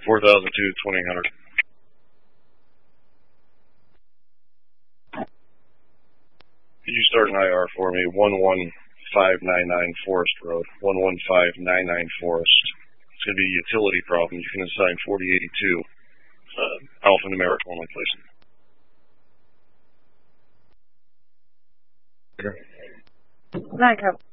4002, 2000. Could you start an IR for me? 11599 Forest Road. 11599 Forest. It's going to be a utility problem. You can assign 4082. Alphanumeric only, please. Nightcap.